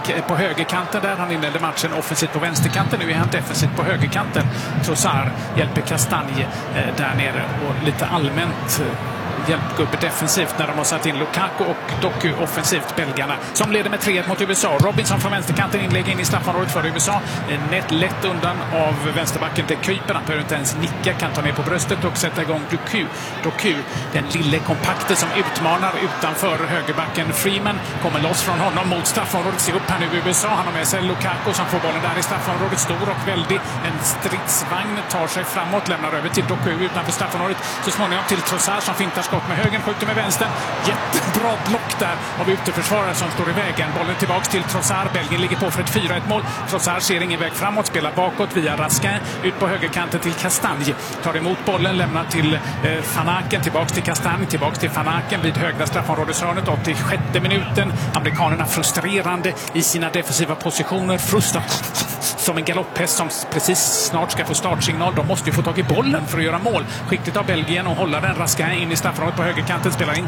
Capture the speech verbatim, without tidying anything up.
på högerkanten där. Han inledde matchen offensivt på vänsterkanten. Nu är han defensivt på högerkanten. Trossard hjälper Castagne där nere och lite allmänt hjälpgubbe defensivt när de har satt in Lukaku och Doku offensivt, belgarna, som leder med tre ett mot U S A. Robinson från vänsterkanten inlägg in i straffområdet för U S A. Nätt lätt undan av vänsterbacken till Kuiper. Han behöver inte ens nicka, kan ta ner på bröstet och sätta igång Doku. Doku, den lille kompakte som utmanar utanför högerbacken. Freeman kommer loss från honom mot straffområdet. Se upp här nu U S A. Han har med sig Lukaku som får bollen där i straffområdet. Stor och väldig. En stridsvagn tar sig framåt, lämnar över till Doku utanför straffområdet. Så småningom till Trossard som fintar skott med högen, skjuter med vänstern. Jättebra block där av uteförsvarare som står i vägen. Bollen tillbaks till Trossard. Belgien ligger på för ett fyra ett mål. Trossard ser ingen väg framåt, spelar bakåt via Raskin. Ut på högerkanten till Castagne. Tar emot bollen, lämnar till eh, Van Aken. Tillbaks till Castagne, tillbaks till Van Aken vid högra straffområdeshörnet. Och till sjätte minuten. Amerikanerna frustrerande i sina defensiva positioner. Frustrat som en galopphäst som precis snart ska få startsignal. De måste ju få tag i bollen för att göra mål. Skickligt av Belgien och hålla den. Raskin in i straffområdet på högerkanten, spelar in